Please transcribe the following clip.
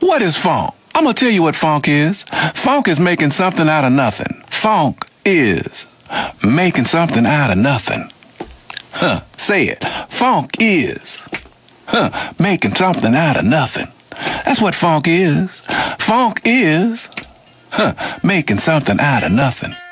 What is funk? I'm gonna tell you what funk is. Funk is making something out of nothing. Funk is making something out of nothing. Say it. Funk is making something out of nothing. That's what funk is. Funk is making something out of nothing.